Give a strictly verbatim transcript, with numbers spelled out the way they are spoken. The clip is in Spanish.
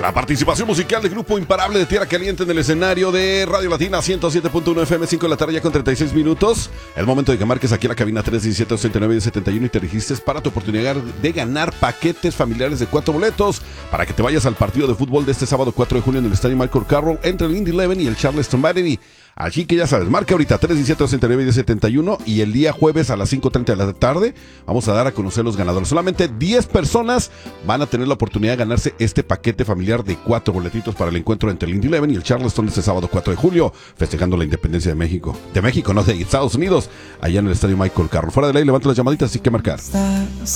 La participación musical del grupo Imparable de Tierra Caliente en el escenario de Radio Latina ciento siete punto uno F M, cinco de la tarde ya con treinta y seis minutos. Es momento de que marques aquí en la cabina tres diecisiete, ochenta y nueve, setenta y uno y te registres para tu oportunidad de ganar paquetes familiares de cuatro boletos para que te vayas al partido de fútbol de este sábado cuatro de junio en el estadio Michael Carroll entre el Indy Eleven y el Charleston Battery. Así que ya sabes, marca ahorita tres diecisiete, ochenta y nueve, setenta y uno y el día jueves a las cinco treinta de la tarde vamos a dar a conocer los ganadores. Solamente diez personas van a tener la oportunidad de ganarse este paquete familiar de cuatro boletitos para el encuentro entre el Indy Eleven y el Charleston este sábado cuatro de julio, festejando la independencia de México. De México, no de Estados Unidos, allá en el estadio Michael Carroll. Fuera de ley, levanto las llamaditas, así que marcar.